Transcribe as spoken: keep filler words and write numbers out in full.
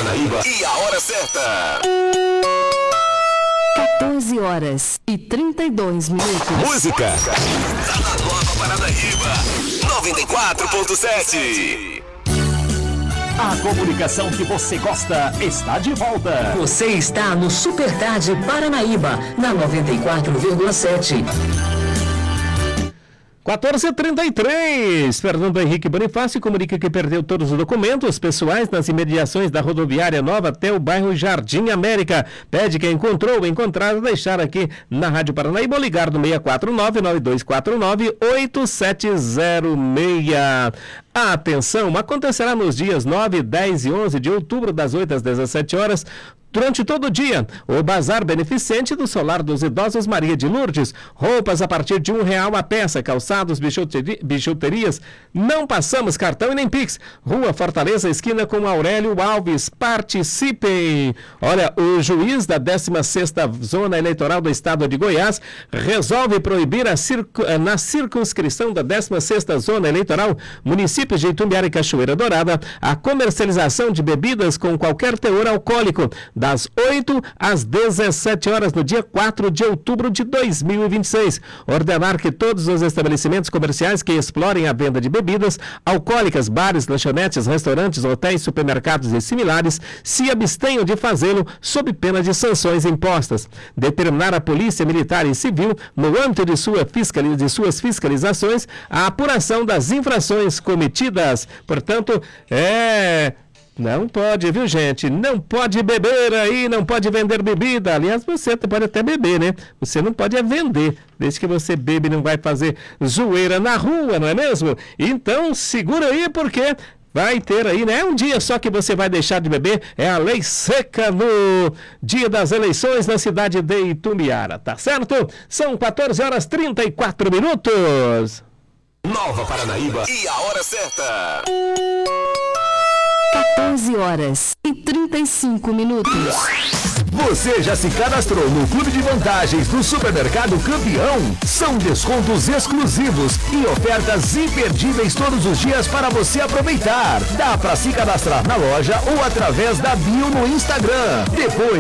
Paranaíba e a hora certa. quatorze horas e trinta e dois minutos. Música. Tá na Nova Paranaíba. noventa e quatro ponto sete. A comunicação que você gosta está de volta. Você está no Super Tarde Paranaíba, na noventa e quatro vírgula sete. quatorze e trinta e três. Fernando Henrique Bonifácio comunica que perdeu todos os documentos pessoais nas imediações da rodoviária nova até o bairro Jardim América. Pede que encontrou ou encontrado deixar aqui na Rádio Paranaíba ou ligar no seis quatro nove, nove dois quatro nove, oito sete zero seis. Atenção, acontecerá nos dias nove, dez e onze de outubro, das oito às dezessete horas, durante todo o dia, o Bazar Beneficente do Solar dos Idosos Maria de Lourdes. Roupas a partir de um real a peça, calçados, bijuteria, bijuterias. Não passamos cartão e nem Pix. Rua Fortaleza, esquina com Aurélio Alves. Participem! Olha, o juiz da décima sexta Zona Eleitoral do Estado de Goiás resolve proibir a circu... na circunscrição da décima sexta Zona Eleitoral, municípios de Itumbiara e Cachoeira Dourada, a comercialização de bebidas com qualquer teor alcoólico, das oito às dezessete horas no dia quatro de outubro de dois mil e vinte e seis. Ordenar que todos os estabelecimentos comerciais que explorem a venda de bebidas alcoólicas, bares, lanchonetes, restaurantes, hotéis, supermercados e similares, se abstenham de fazê-lo sob pena de sanções impostas. Determinar a Polícia Militar e Civil, no âmbito de, sua fiscaliz... de suas fiscalizações, a apuração das infrações cometidas. Portanto, é... Não pode, viu, gente? Não pode beber aí, não pode vender bebida. Aliás, você pode até beber, né? Você não pode é vender. Desde que você bebe, não vai fazer zoeira na rua, não é mesmo? Então, segura aí, porque vai ter aí, né? Um dia só que você vai deixar de beber. É a lei seca no dia das eleições na cidade de Itumbiara, tá certo? São quatorze horas e trinta e quatro minutos. Nova Paranaíba e a hora certa. quatorze horas e trinta e cinco minutos. Você já se cadastrou no Clube de Vantagens do Supermercado Campeão? São descontos exclusivos e ofertas imperdíveis todos os dias para você aproveitar. Dá para se cadastrar na loja ou através da bio no Instagram. Depois